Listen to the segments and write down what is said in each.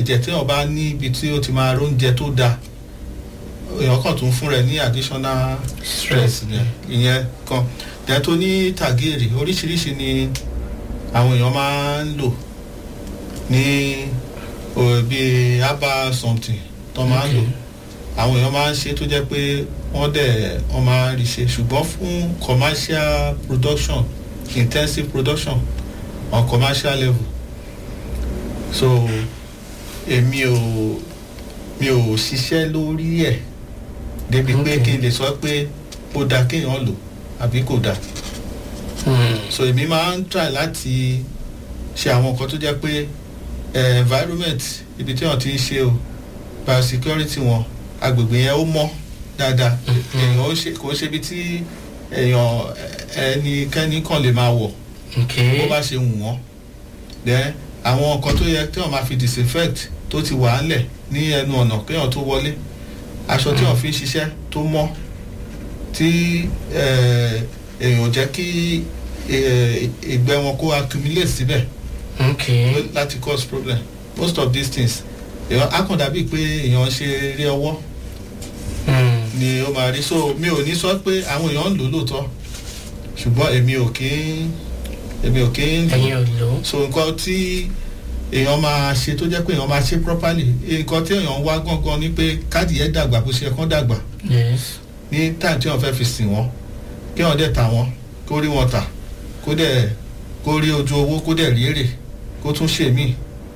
ìjẹ́ tí wọ́n bá ní ibi tí ó ti máa róúnjẹ tó dáa èèyàn kan tún fún rẹ̀ ní additional stress ìyẹn kan ìyẹn tó ní tàgéèrè oríṣiríṣi ni àwọn èèyàn máa ń lò ní bíi herbal something tó máa ń lò àwọn èèyàn máa ń ṣe tó jẹ́ pé wọ́n máa ń rí ṣe ṣùgbọ́n fún commercial production intensive production on commercial level so mi ò ṣiṣẹ́ lórí ẹ̀ débi pé kí n lè sọ pé ó dáa kéèyàn lò àbí kò dáa so èmi máa ń try láti ṣe àwọn nǹkan tó jẹ́ pé environment ibi tí wọ́n ti ń ṣe o biosecurity wọn agbègbè yẹn ó mọ́ dáadáa èèyàn kò ṣe ibi tí ẹnikẹ́ni kan lè máa wọ̀ bó bá ṣe wù wọ́n then àwọn nǹkan tó yẹ kí wọ́n máa fi disinfect tó ti wà á lẹ̀ ní ẹnu ọ̀nà kéèyàn tó wọlé aṣọ tí wọ́n fi ń ṣiṣẹ́ tó mọ́ tí èèyàn jẹ́ kí ìgbẹ́ wọn kó accumulate síbẹ̀ láti cause problem most of these things èèyàn á kàn dàbí pé èèyàn ṣe eré ọwọ́ ni ó máa rí so mi ò ní sọ pé àwọn èèyàn ń lò lóòótọ́ ṣùgbọ́n èmi ò kí ń lò so nǹkan tí èèyàn máa ṣe tó jẹ́ pé èèyàn máa ṣe properly nǹkan tí èèyàn wá gangan ni pé káàdì yẹn dàgbà bó ṣe kán dàgbà ní time tí wọ́n fẹ́ fi sìn wọ́n kí wọ́n dẹ̀ ta wọ́n kó rí wọn tà kó rí ojú owó kó dẹ̀ rí èrè kó tún ṣe míì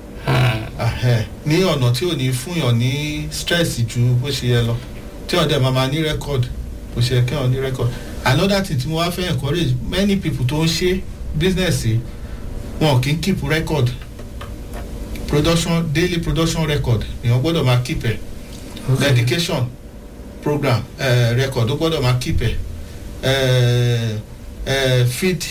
ní ọ̀nà tí ò ní fúnyàn ní stress ju bó ṣe yẹ lọ tí wọ́n dẹ̀ máa ní record bó ṣe yẹ kí wọ́n ní record another thing tí mo wá fẹ́ encourage many people tó ń ṣe business wọn kì í keep record daily production record èèyàn gbọ́dọ̀ máa keep ẹ̀ dedication program record ó gbọ́dọ̀ máa keep ẹ̀ feed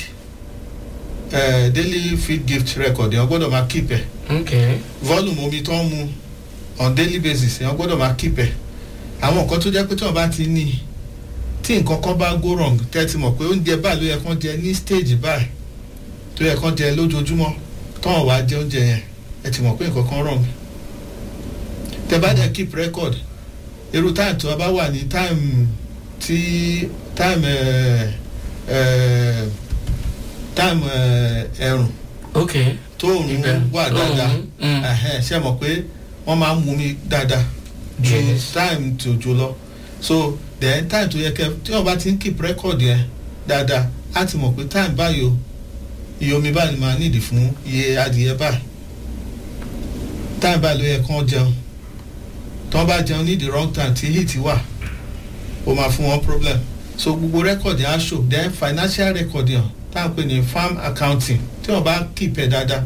daily feed gift record èèyàn gbọ́dọ̀ máa keep ẹ̀ volume omi tó ń mu on daily basis èèyàn gbọ́dọ̀ máa keep ẹ̀ àwọn nǹkan tó jẹ́ pé tí wọ́n bá ti ní tí nǹkan kan bá go wrong tẹ́tí mọ̀ pé oúnjẹ báyìí ló yẹ kán jẹ ní stage báyìí tó yẹ kán jẹ lójoojúmọ́ tọ́wọ́n wá jẹ oúnjẹ yẹn ẹ ti mọ̀ pé nǹkan kan wrong tẹ́ bá dẹ̀ keep record irú time tó bá wà ní time ẹ̀rùn tó òrùn wà dáadáa ṣe mọ̀ pé wọ́n máa ń mú mi dáadáa ju time tó jò lọ so then time tó yẹ kẹ́ tí wọ́n bá ti ń keep record yẹn dáadáa á ti mọ̀ pé time báyìí o iye omi báyìí máa nídìí fún iye adìyẹ báyìí time báyìí ló yẹ kán jẹun tí wọ́n bá jẹun ní the wrong time tí heat wà ó máa fún wọn problem so gbogbo record yẹn á show then financial record yẹn tá à ń pè ní farm accounting tí wọ́n bá keep ẹ̀ dáadáa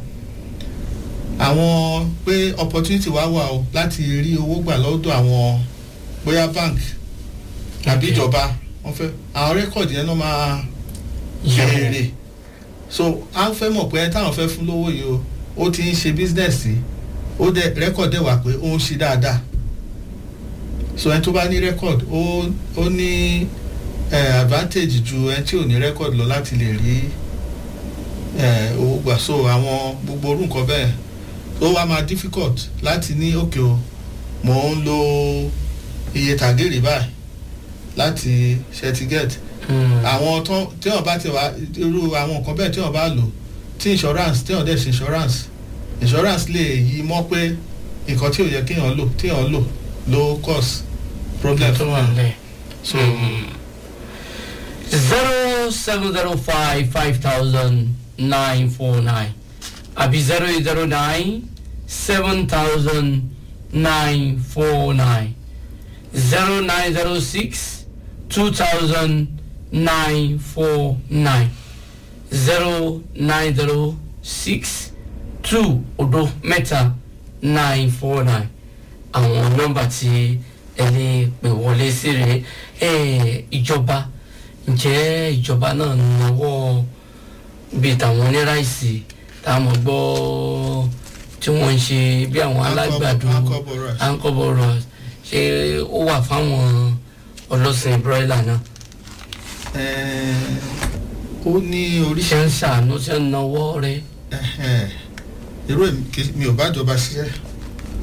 àwọn pé opportunity wá wà o láti rí owó gbà lọ́dọ̀ àwọn bóyá bank tàbí ìjọba wọ́n fẹ́ àwọn record yẹn náà máa béèrè so à ń fẹ́ mọ̀ pé táwọn fẹ́ fún lówó yìí o ó ti ń ṣe business ó dẹ̀ record dẹ̀ wà pé ó ń ṣe dáadáa so ẹni tó bá ní record ó ní advantage ju ẹni tí ò ní record lọ láti lè rí owó gbà so àwọn gbogbo orú nǹkan bẹ́ẹ̀ ó wá máa difficult láti ní òkè o mò ń lo iye tàgéèrè báyìí láti certificate àwọn tí wọ́n bá ti wá irú àwọn nǹkan bẹ́ẹ̀ tí wọ́n bá lò tí insurance tí wọ́n dẹ̀ ṣe insurance lè yí mọ́ pé nǹkan tí ò yẹ kéèyàn lò tí èèyàn lò ló cause problem tó wà nílẹ̀ so. 070550949 àbí 0097949 0906200949 0906-2-949 àwọn nọ́mbà tí ẹ lè pè wọlé sí rẹ̀ ìjọba ǹjẹ́ ìjọba náà náwó bíi tàwọn oníráìsì táwọn gbọ́ tí wọ́n ń ṣe bí àwọn alágbàdo ankoboro ṣé ó wà fáwọn ọlọ́sìn broiler náà. ó ní oríṣiríṣi. ṣé ń ṣàánú ṣé ń náwó rẹ. irú mi ò bá jọba ṣiṣẹ́